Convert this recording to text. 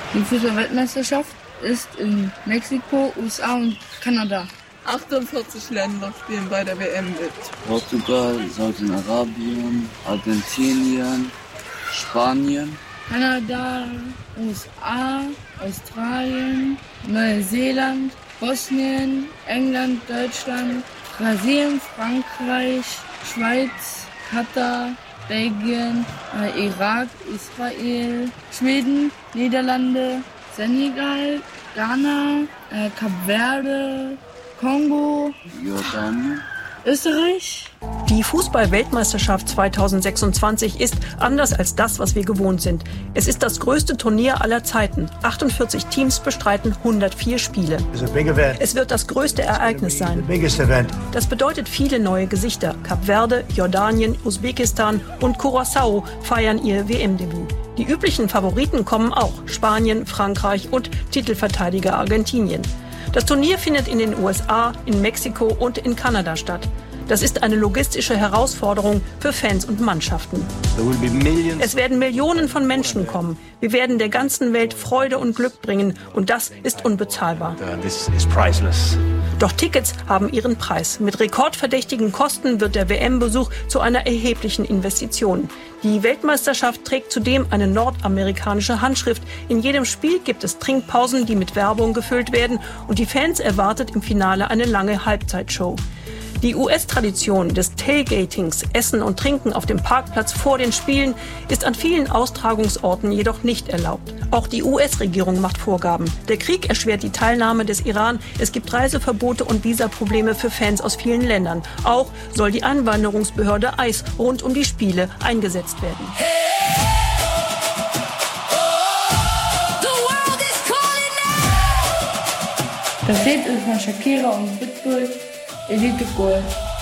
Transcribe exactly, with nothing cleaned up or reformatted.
Die Fußball-Weltmeisterschaft ist in Mexiko, U S A und Kanada. achtundvierzig Länder spielen bei der W M mit. Portugal, Saudi-Arabien, Argentinien, Spanien, Kanada, U S A, Australien, Neuseeland, Bosnien, England, Deutschland, Brasilien, Frankreich, Schweiz, Katar, Belgien, äh, Irak, Israel, Schweden, Niederlande, Senegal, Ghana, äh, Kap Verde, Kongo, Jordanien, Österreich. Die Fußball-Weltmeisterschaft zweitausendsechsundzwanzig ist anders als das, was wir gewohnt sind. Es ist das größte Turnier aller Zeiten. achtundvierzig Teams bestreiten hundertvier Spiele. Es wird das größte Ereignis sein. Das bedeutet viele neue Gesichter. Kap Verde, Jordanien, Usbekistan und Curaçao feiern ihr W M-Debüt. Die üblichen Favoriten kommen auch: Spanien, Frankreich und Titelverteidiger Argentinien. Das Turnier findet in den U S A, in Mexiko und in Kanada statt. Das ist eine logistische Herausforderung für Fans und Mannschaften. Es werden Millionen von Menschen kommen. Wir werden der ganzen Welt Freude und Glück bringen und das ist unbezahlbar. Doch Tickets haben ihren Preis. Mit rekordverdächtigen Kosten wird der W M-Besuch zu einer erheblichen Investition. Die Weltmeisterschaft trägt zudem eine nordamerikanische Handschrift. In jedem Spiel gibt es Trinkpausen, die mit Werbung gefüllt werden und die Fans erwartet im Finale eine lange Halbzeitshow. Die U S-Tradition des Tailgatings, Essen und Trinken auf dem Parkplatz vor den Spielen, ist an vielen Austragungsorten jedoch nicht erlaubt. Auch die U S-Regierung macht Vorgaben. Der Krieg erschwert die Teilnahme des Iran. Es gibt Reiseverbote und Visaprobleme für Fans aus vielen Ländern. Auch soll die Einwanderungsbehörde I C E rund um die Spiele eingesetzt werden. Das Lied ist von Shakira und Pitbull, Elite Gold.